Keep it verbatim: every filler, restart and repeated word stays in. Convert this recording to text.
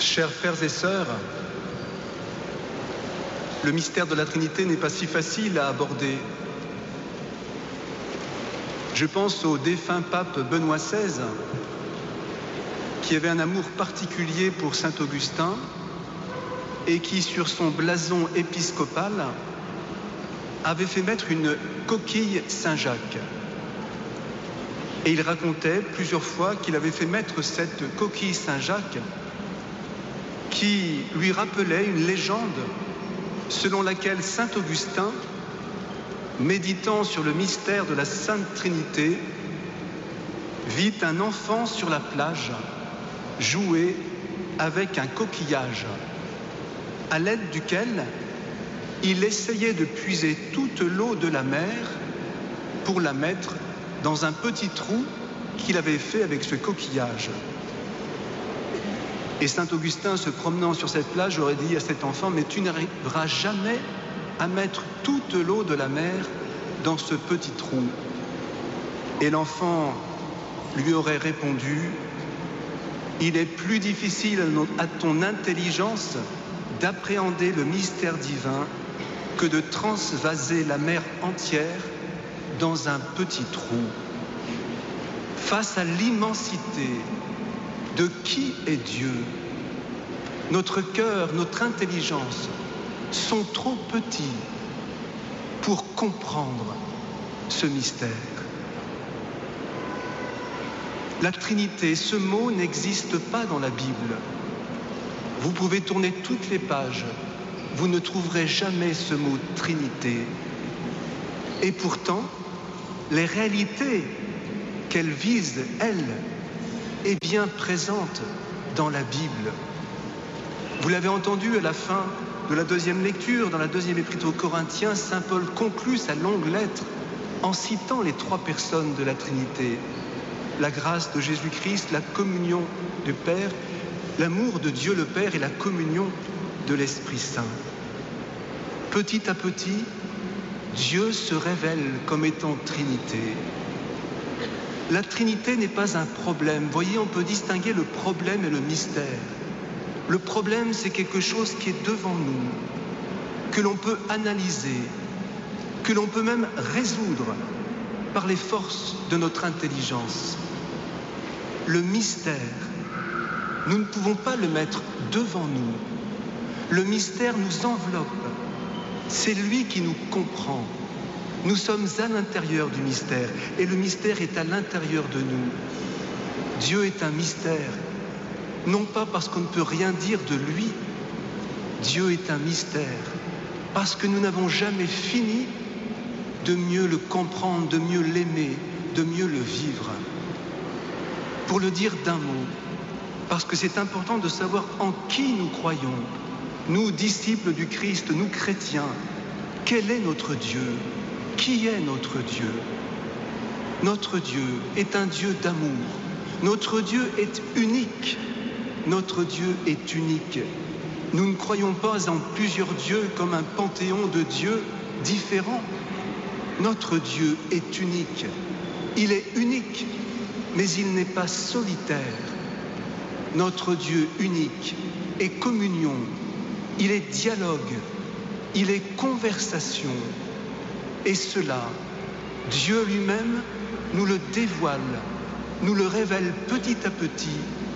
Chers frères et sœurs, le mystère de la Trinité n'est pas si facile à aborder. Je pense au défunt pape Benoît seize, qui avait un amour particulier pour saint Augustin et qui, sur son blason épiscopal, avait fait mettre une coquille Saint-Jacques. Et il racontait plusieurs fois qu'il avait fait mettre cette coquille Saint-Jacques qui lui rappelait une légende selon laquelle saint Augustin, méditant sur le mystère de la Sainte Trinité, vit un enfant sur la plage jouer avec un coquillage, à l'aide duquel il essayait de puiser toute l'eau de la mer pour la mettre dans un petit trou qu'il avait fait avec ce coquillage. Et saint Augustin, se promenant sur cette plage, aurait dit à cet enfant: mais tu n'arriveras jamais à mettre toute l'eau de la mer dans ce petit trou. Et l'enfant lui aurait répondu: il est plus difficile à ton intelligence d'appréhender le mystère divin que de transvaser la mer entière dans un petit trou. Face à l'immensité de qui est Dieu, notre cœur, notre intelligence sont trop petits pour comprendre ce mystère. La Trinité, ce mot n'existe pas dans la Bible. Vous pouvez tourner toutes les pages, vous ne trouverez jamais ce mot Trinité. Et pourtant, les réalités qu'elle vise, elle, est bien présente dans la Bible. Vous l'avez entendu à la fin de la deuxième lecture, dans la deuxième épître aux Corinthiens, saint Paul conclut sa longue lettre en citant les trois personnes de la Trinité: la grâce de Jésus-Christ, la communion du Père, l'amour de Dieu le Père et la communion de l'Esprit Saint. Petit à petit, Dieu se révèle comme étant Trinité. La Trinité n'est pas un problème. Vous voyez, on peut distinguer le problème et le mystère. Le problème, c'est quelque chose qui est devant nous, que l'on peut analyser, que l'on peut même résoudre par les forces de notre intelligence. Le mystère, nous ne pouvons pas le mettre devant nous. Le mystère nous enveloppe. C'est lui qui nous comprend. Nous sommes à l'intérieur du mystère et le mystère est à l'intérieur de nous. Dieu est un mystère, non pas parce qu'on ne peut rien dire de lui. Dieu est un mystère parce que nous n'avons jamais fini de mieux le comprendre, de mieux l'aimer, de mieux le vivre. Pour le dire d'un mot, parce que c'est important de savoir en qui nous croyons, nous, disciples du Christ, nous chrétiens. Quel est notre Dieu? Qui est notre Dieu? Notre Dieu est un Dieu d'amour. Notre Dieu est unique. Notre Dieu est unique. Nous ne croyons pas en plusieurs dieux comme un panthéon de dieux différents. Notre Dieu est unique. Il est unique, mais il n'est pas solitaire. Notre Dieu unique est communion. Il est dialogue. Il est conversation. Et cela, Dieu lui-même nous le dévoile, nous le révèle petit à petit